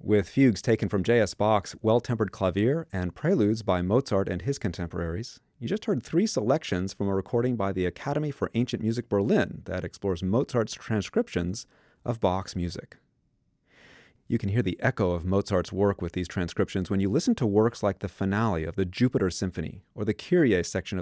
With fugues taken from J.S. Bach's Well-Tempered Clavier and preludes by Mozart and his contemporaries, you just heard three selections from a recording by the Academy for Ancient Music Berlin that explores Mozart's transcriptions of Bach's music. You can hear the echo of Mozart's work with these transcriptions when you listen to works like the finale of the Jupiter Symphony or the Kyrie section of